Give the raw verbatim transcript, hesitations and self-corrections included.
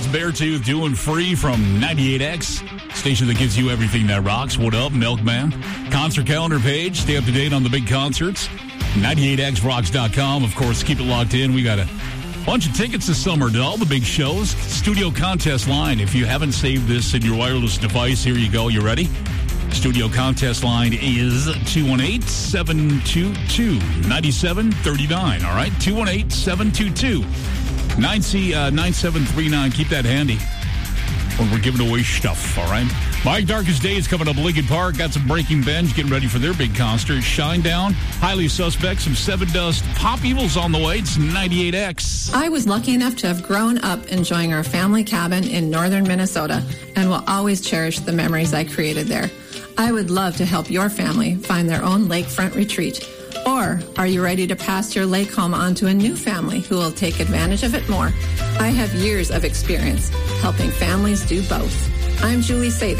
Beartooth doing Free from ninety-eight X, station that gives you everything that rocks. What up, Milkman? Concert calendar page. Stay up to date on the big concerts. ninety-eight x rocks dot com. Of course, keep it locked in. We got a bunch of tickets this summer to all the big shows. Studio contest line. If you haven't saved this in your wireless device, here you go. You ready? Studio contest line is two one eight, seven two two, nine seven three nine. All right? two one eight, seven two two, nine seven three nine. Keep that handy when we're giving away stuff. All right? My Darkest Day is coming up at Lincoln Park. Got some Breaking Bench getting ready for their big concert. Shinedown, Highly Suspect, some Seven Dust, Pop Evil's on the way. It's ninety-eight X. I was lucky enough to have grown up enjoying our family cabin in northern Minnesota and will always cherish the memories I created there. I would love to help your family find their own lakefront retreat. Or are you ready to pass your lake home on to a new family who will take advantage of it more? I have years of experience helping families do both. I'm Julie Sather.